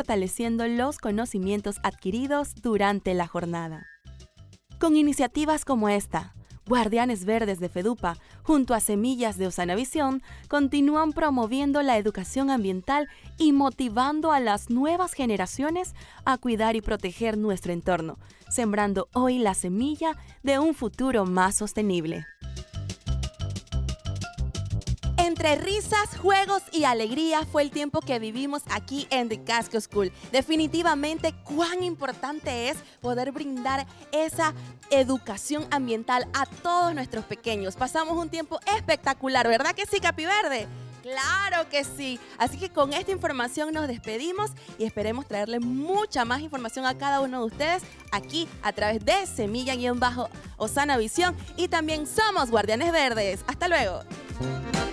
fortaleciendo los conocimientos adquiridos durante la jornada. Con iniciativas como esta, Guardianes Verdes de FEDUPA, junto a Semillas de Osana Visión, continúan promoviendo la educación ambiental y motivando a las nuevas generaciones a cuidar y proteger nuestro entorno, sembrando hoy la semilla de un futuro más sostenible. Entre risas, juegos y alegría fue el tiempo que vivimos aquí en The Casco School. Definitivamente, cuán importante es poder brindar esa educación ambiental a todos nuestros pequeños. Pasamos un tiempo espectacular, ¿verdad que sí, Capi Verde? ¡Claro que sí! Así que con esta información nos despedimos y esperemos traerle mucha más información a cada uno de ustedes aquí a través de Semilla-Osana Visión y también somos Guardianes Verdes. ¡Hasta luego!